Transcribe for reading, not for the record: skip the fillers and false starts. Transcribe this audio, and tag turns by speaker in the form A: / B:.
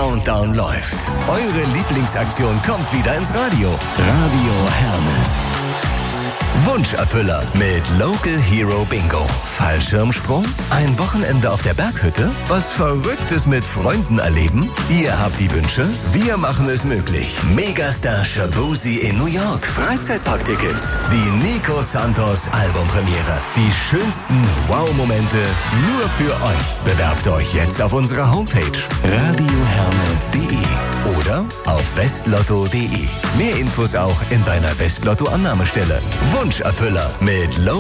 A: Countdown läuft. Eure Lieblingsaktion kommt wieder ins Radio. Radio Herne. Wunscherfüller mit Local Hero Bingo. Fallschirmsprung? Ein Wochenende auf der Berghütte? Was Verrücktes mit Freunden erleben? Ihr habt die Wünsche, wir machen es möglich. Megastar Shaboozey in New York. Freizeitparktickets. Die Nico Santos Albumpremiere. Die schönsten Wow-Momente nur für euch. Bewerbt euch jetzt auf unserer Homepage radioherne.de oder auf westlotto.de. Mehr Infos auch in deiner Westlotto-Annahmestelle. Wunscherfüller mit